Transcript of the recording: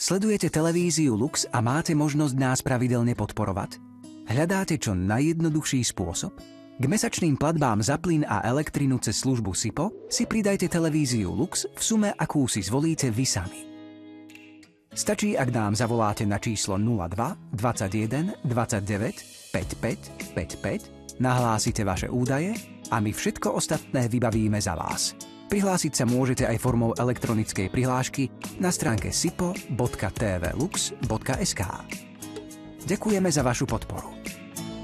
Sledujete televíziu Lux a máte možnosť nás pravidelne podporovať? Hľadáte čo najjednoduchší spôsob? K mesačným platbám za plyn a elektrinu cez službu SIPO si pridajte televíziu Lux v sume, akú si zvolíte vy sami. Stačí, ak nám zavoláte na číslo 02 21 29 55 55, nahlásite vaše údaje a my všetko ostatné vybavíme za vás. Prihlásiť sa môžete aj formou elektronickej prihlášky na stránke sipo.tvlux.sk. Ďakujeme za vašu podporu.